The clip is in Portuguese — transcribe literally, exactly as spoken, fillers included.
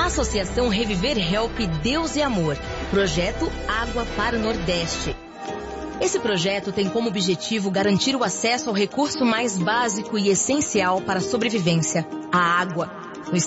Associação Reviver Help Deus e Amor. Projeto Água para o Nordeste. Esse projeto tem como objetivo garantir o acesso ao recurso mais básico e essencial para a sobrevivência, a água.